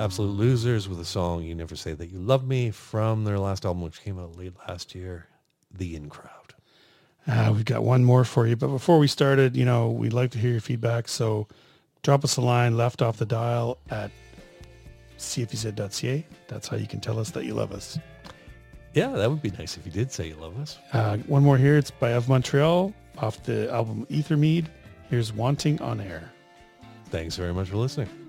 Absolute Losers with the song You Never Say That You Love Me from their last album, which came out late last year, The In Crowd. We've got one more for you. But before we started, we'd like to hear your feedback. So drop us a line left off the dial at cfuz.ca. That's how you can tell us that you love us. Yeah, that would be nice if you did say you love us. One more here. It's by Of Montreal off the album Ethermead. Here's Wanting on Air. Thanks very much for listening.